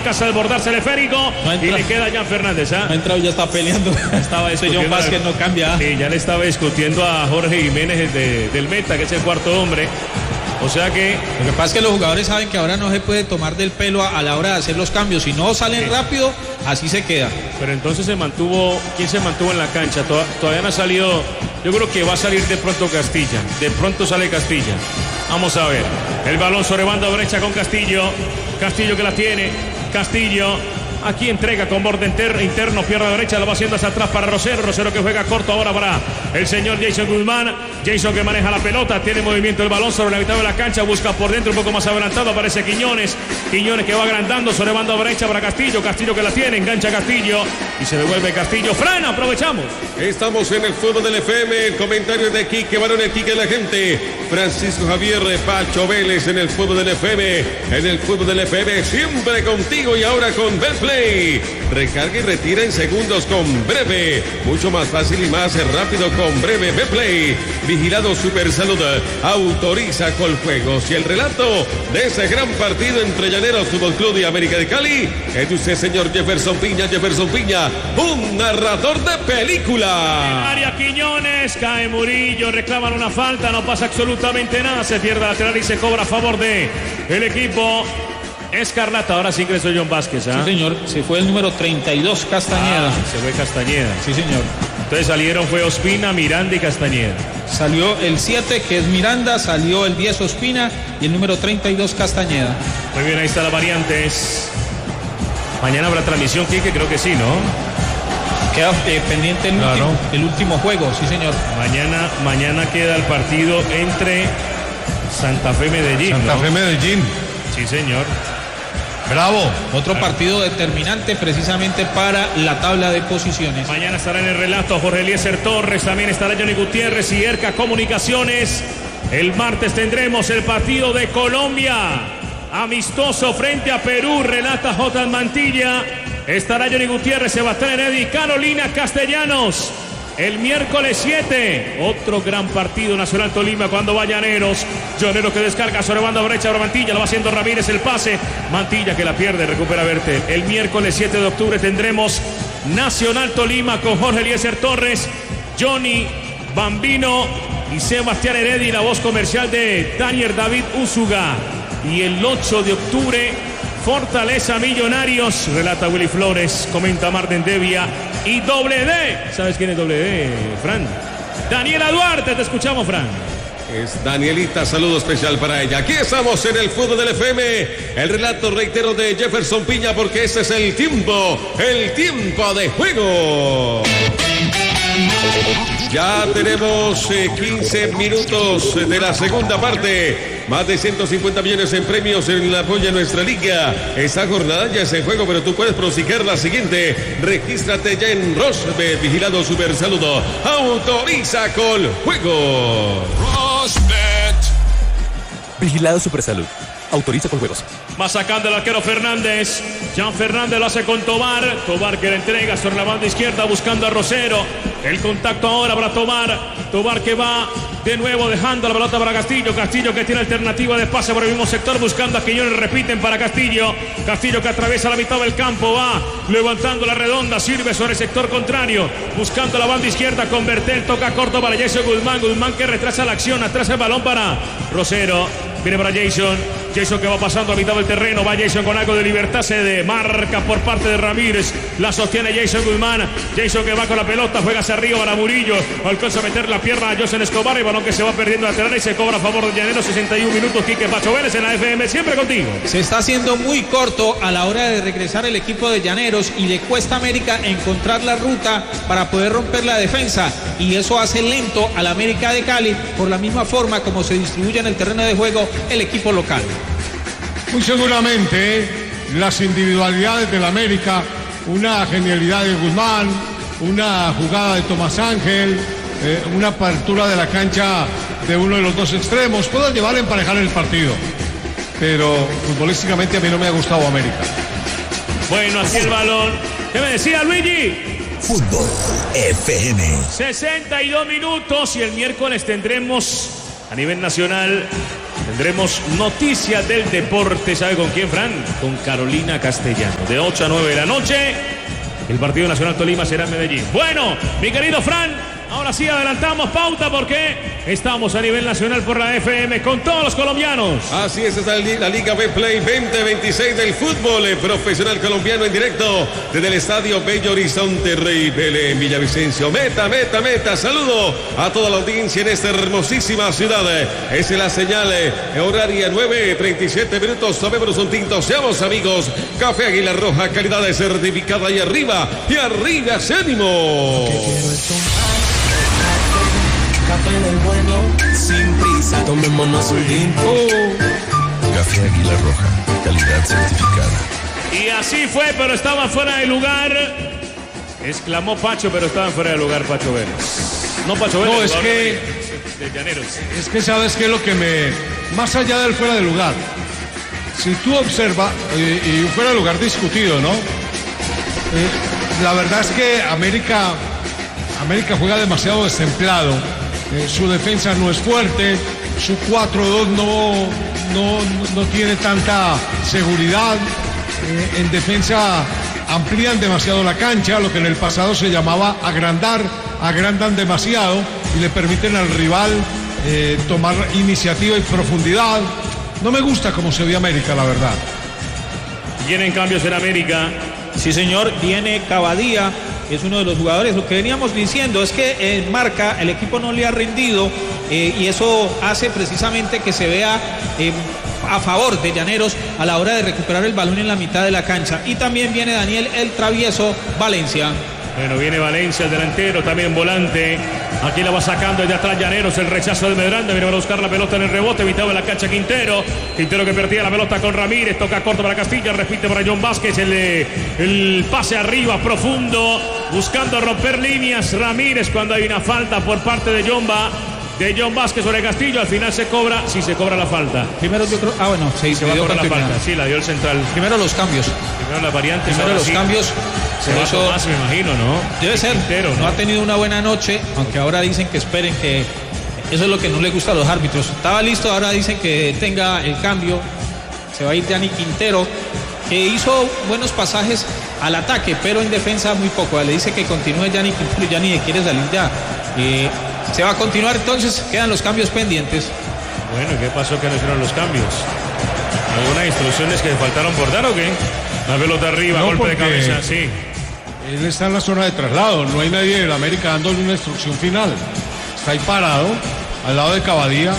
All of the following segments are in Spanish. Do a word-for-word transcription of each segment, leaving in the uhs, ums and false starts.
alcanza a desbordarse el esférico no y le queda a Jan Fernández. ¿eh? No ha entrado, ya está peleando. Estaba discutiendo. John Vázquez no cambia. Sí, ya le estaba discutiendo a Jorge Jiménez de, del Meta, que es el cuarto hombre. O sea que... Lo que pasa es que los jugadores saben que ahora no se puede tomar del pelo a, a la hora de hacer los cambios. Si no salen sí. rápido, así se queda. Pero entonces se mantuvo... ¿Quién se mantuvo en la cancha? Tod- todavía no ha salido... Yo creo que va a salir de pronto Castilla. De pronto sale Castilla. Vamos a ver. El balón sobre banda derecha con Castillo. Castillo que la tiene. Castillo... Aquí entrega con borde inter, interno, pierna derecha, lo va haciendo hacia atrás para Rosero. Rosero que juega corto ahora para el señor Jason Guzmán. Jason que maneja la pelota, tiene movimiento el balón sobre la mitad de la cancha, busca por dentro, un poco más adelantado, aparece Quiñones. Quiñones que va agrandando sobre banda derecha para Castillo. Castillo que la tiene, engancha Castillo y se devuelve Castillo. Frena, aprovechamos. Estamos en el fútbol del F M, el comentario de Quique Barón, el Quique de la gente. Francisco Javier Pacho Vélez en el fútbol del F M. En el fútbol del F M, siempre contigo y ahora con Betplay. Recarga y retira en segundos con Breve. Mucho más fácil y más rápido con Breve Betplay. Vigilado Super Salud. Autoriza Coljuegos. Y el relato de ese gran partido entre Llaneros Fútbol Club y América de Cali es de usted, señor Jefferson Piña. Jefferson Piña, un narrador de película. María Quiñones, cae Murillo, reclaman una falta, no pasa absolutamente nada. Se pierde lateral y se cobra a favor de el equipo Escarlata. Ahora sí ingresó John Vázquez. ¿eh? Sí, señor. Se fue el número treinta y dos, Castañeda. Ah, se fue Castañeda. Sí, señor. Entonces salieron fue Ospina, Miranda y Castañeda. Salió el siete, que es Miranda, salió el diez, Ospina, y el número treinta y dos, Castañeda. Muy bien, ahí está la variantes. Mañana habrá transmisión, Quique, creo que sí, ¿no? Queda eh, pendiente el, claro. último, el último juego, sí, señor. Mañana, mañana queda el partido entre Santa Fe y Medellín. Santa ¿no? Fe Medellín. Sí, señor. Bravo. Otro claro. partido determinante precisamente para la tabla de posiciones. Mañana estará en el relato Jorge Eliezer Torres, también estará Johnny Gutiérrez y Erca Comunicaciones. El martes tendremos el partido de Colombia, amistoso frente a Perú, relata J. Mantilla. Estará Johnny Gutiérrez, Sebastián Heredia y Carolina Castellanos. El miércoles siete, otro gran partido, Nacional Tolima cuando va Llaneros. Llaneros que descarga sobre banda derecha, ahora Mantilla, lo va haciendo Ramírez el pase. Mantilla que la pierde, recupera Bertel. El miércoles siete de octubre tendremos Nacional Tolima con Jorge Eliezer Torres, Johnny Bambino y Sebastián Heredia y la voz comercial de Daniel David Úsuga. Y el ocho de octubre, Fortaleza Millonarios, relata Willy Flores, comenta Marten Devia y doble D. ¿Sabes quién es doble D, Fran? Daniela Duarte, te escuchamos, Fran. Es Danielita, saludo especial para ella. Aquí estamos en el fútbol del F M. El relato, reitero, de Jefferson Piña, porque ese es el tiempo, el tiempo de juego. Ya tenemos eh, quince minutos de la segunda parte. Más de ciento cincuenta millones en premios en la apoyo de nuestra liga. Esta jornada ya es en juego, pero tú puedes prosigar la siguiente. Regístrate ya en Rosbet, vigilado Super Saludo. Autoriza con juego. Rosbet. Vigilado Super Salud. Autoriza con juegos. Va sacando el arquero Fernández. Jan Fernández lo hace con Tobar. Tobar que le entrega sobre la banda izquierda buscando a Rosero. El contacto ahora para Tobar. Tobar que va de nuevo dejando la pelota para Castillo. Castillo que tiene alternativa de pase por el mismo sector buscando a Quiñones. Repiten para Castillo. Castillo que atraviesa la mitad del campo. Va levantando la redonda. Sirve sobre el sector contrario. Buscando la banda izquierda con Bertel. Toca corto para Jason Guzmán. Guzmán que retrasa la acción. Atrás el balón para Rosero. Viene para Jason. Jason que va pasando a mitad del terreno. Va Jason con algo de libertad. Se demarca por parte de Ramírez. La sostiene Jason Guzmán. Jason que va con la pelota. Juega hacia arriba para Murillo. Alcanza a meter la pierna a José Escobar. Y balón que se va perdiendo lateral y se cobra a favor de Llaneros. sesenta y un minutos. Quique Pacho Vélez en la F M. Siempre contigo. Se está haciendo muy corto a la hora de regresar el equipo de Llaneros. Y le cuesta a América encontrar la ruta para poder romper la defensa. Y eso hace lento al América de Cali. Por la misma forma como se distribuye en el terreno de juego el equipo local. Muy seguramente las individualidades del América, una genialidad de Guzmán, una jugada de Tomás Ángel, eh, una apertura de la cancha de uno de los dos extremos, pueden llevar a emparejar el partido, pero futbolísticamente a mí no me ha gustado América. Bueno, así el balón. ¿Qué me decía Luigi? Fútbol F M. sesenta y dos minutos y el miércoles tendremos a nivel nacional Tendremos noticias del deporte. ¿Sabe con quién, Fran? Con Carolina Castellano. De ocho a nueve de la noche. El partido Nacional Tolima será en Medellín. Bueno, mi querido Fran, ahora sí adelantamos pauta porque estamos a nivel nacional por la F M con todos los colombianos. Así es, esta es la Liga Betplay veinte veintiséis del fútbol profesional colombiano en directo desde el Estadio Bello Horizonte Rey Pelé en Villavicencio. Meta, meta, meta. Saludo a toda la audiencia en esta hermosísima ciudad. Esa es la señal horaria nueve treinta y siete minutos. Sabemos un tinto. Seamos amigos. Café Águila Roja, calidad de certificada y arriba, y arriba ese ánimo. Café del bueno, sin prisa, tomémonos un tinto. Café Águila Roja, calidad certificada. Y así fue, pero estaba fuera de lugar. Exclamó Pacho, pero estaba fuera de lugar Pacho Vélez. No Pacho Vélez. No, es que... De, de Llaneros. Es que sabes qué es lo que me... Más allá del fuera de lugar. Si tú observas, y, y fuera de lugar discutido, ¿no? Eh, la verdad es que América... América juega demasiado destemplado. Eh, su defensa no es fuerte, su cuatro dos no, no, no tiene tanta seguridad. Eh, en defensa amplían demasiado la cancha, lo que en el pasado se llamaba agrandar, agrandan demasiado y le permiten al rival eh, tomar iniciativa y profundidad. No me gusta cómo se ve América, la verdad. Vienen cambios en América. Sí, señor, viene Cavadía. Es uno de los jugadores. Lo que veníamos diciendo es que en marca el equipo no le ha rendido eh, y eso hace precisamente que se vea eh, a favor de Llaneros a la hora de recuperar el balón en la mitad de la cancha. Y también viene Daniel el Travieso Valencia. Bueno, viene Valencia, el delantero, también volante. Aquí la va sacando desde atrás Llaneros, el rechazo de Medranda. Viene a buscar la pelota en el rebote, mitad de la cancha Quintero. Quintero que perdía la pelota con Ramírez, toca corto para Castilla, repite para John Vázquez. El, el pase arriba, profundo, buscando romper líneas. Ramírez cuando hay una falta por parte de John Va. De John Vázquez sobre Castillo, al final se cobra, sí se cobra la falta. Primero yo creo, ah bueno, se, se va a cobrar la falta, sí, la dio el central. Primero los cambios. Primero las variantes. Primero los sí. cambios. Se va eso, Tomás, me imagino, ¿no? Debe ser, Quintero, ¿no? No ha tenido una buena noche, aunque ahora dicen que esperen que eso es lo que no le gusta a los árbitros. Estaba listo, ahora dicen que tenga el cambio. Se va a ir Gianni Quintero, que hizo buenos pasajes al ataque, pero en defensa muy poco. Le dice que continúe Gianni Quintero y Gianni quiere salir ya. Eh, Se va a continuar, entonces quedan los cambios pendientes. Bueno, ¿qué pasó que no hicieron los cambios? ¿Algunas instrucciones que faltaron por dar o qué? La pelota arriba, no, golpe de cabeza, sí. Él está en la zona de traslado, no hay nadie de la América dándole una instrucción final. Está ahí parado, al lado de Cavadía.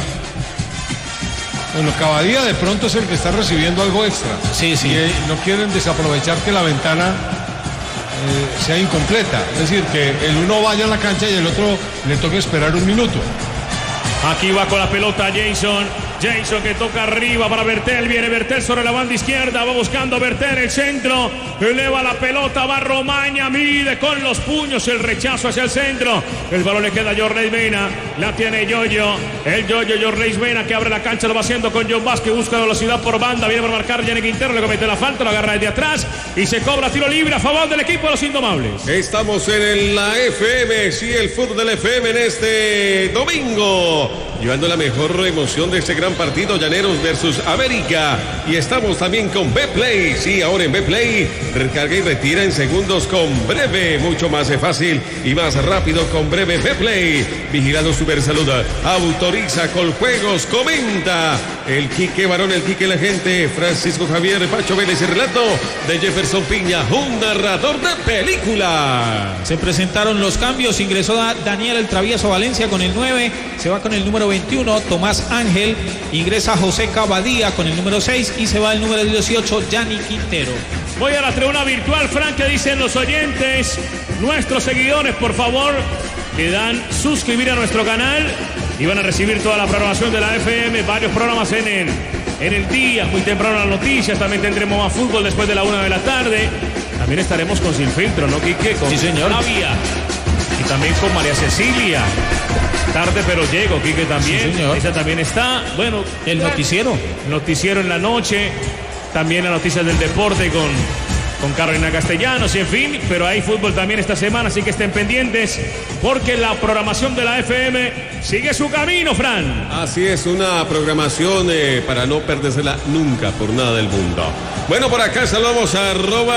Bueno, Cavadía de pronto es el que está recibiendo algo extra. Sí, sí. Y no quieren desaprovechar que la ventana Eh, sea incompleta, es decir, que el uno vaya a la cancha y el otro le toque esperar un minuto. Aquí va con la pelota Jason, Jason que toca arriba para Bertel, viene Bertel sobre la banda izquierda, va buscando Bertel el centro, eleva la pelota, va Romaña, mide con los puños el rechazo hacia el centro, el balón le queda a Jorge Mena, la tiene Yoyo, el Yoyo Jorge Mena que abre la cancha, lo va haciendo con John Vázquez, busca velocidad por banda, viene por marcar Gianni Quintero, le comete la falta, lo agarra desde atrás y se cobra tiro libre a favor del equipo de los Indomables. Estamos en el, la F M, sí, el fútbol del F M en este domingo, llevando la mejor emoción de este gran partido, Llaneros versus América. Y estamos también con Betplay. Sí, ahora en Betplay, recarga y retira en segundos con Breve. Mucho más fácil y más rápido con Breve Betplay. Vigilado Super Salud. Autoriza con juegos. Comenta el Quique Barón, el Quique la gente. Francisco Javier Pacho Vélez y relato de Jefferson Piña, un narrador de película. Se presentaron los cambios. Ingresó Daniel el Travieso Valencia con el nueve. Se va con el número veintiuno, Tomás Ángel. Ingresa José Cavadía con el número seis y se va el número dieciocho, Gianni Quintero. Voy a la tribuna virtual, Frank, que dicen los oyentes, nuestros seguidores, por favor, le dan suscribir a nuestro canal y van a recibir toda la programación de la F M, varios programas en el, en el día, muy temprano las noticias, también tendremos más fútbol después de la una de la tarde, también estaremos con Sin Filtro, ¿no, Quique? Con sí, señor. Flavia y también con María Cecilia. Tarde pero llego, Quique también. Sí, esa también está. Bueno, el noticiero. Noticiero en la noche. También las noticias del deporte con con Carolina Castellanos y en fin, pero hay fútbol también esta semana, así que estén pendientes porque la programación de la F M sigue su camino, Fran. Así es, una programación eh, para no perdérsela nunca por nada del mundo. Bueno, por acá saludamos a arroba